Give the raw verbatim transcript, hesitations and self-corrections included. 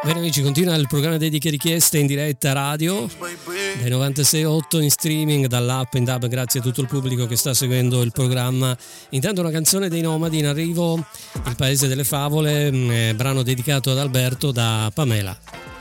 Bene amici, continua il programma Dediche Richieste in diretta radio dai novantasei virgola otto in streaming, dall'app in dub. Grazie a tutto il pubblico che sta seguendo il programma. Intanto una canzone dei Nomadi, in arrivo Il Paese delle Favole, eh, brano dedicato ad Alberto da Pamela.